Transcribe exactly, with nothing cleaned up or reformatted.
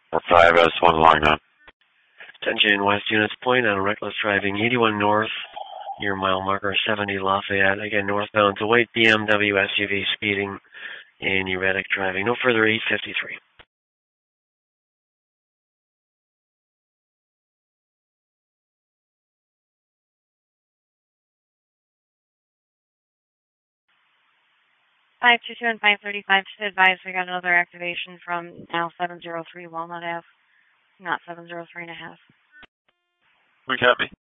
Or five S one long now. Attention West Units Point on reckless driving eighty-one north, near mile marker seventy Lafayette. Again, northbound to white B M W S U V speeding and erratic driving. No further eight fifty-three. five two two and five thirty-five to advise we got another activation from now seven zero three Walnut Ave, not seven zero three and a half. We copy.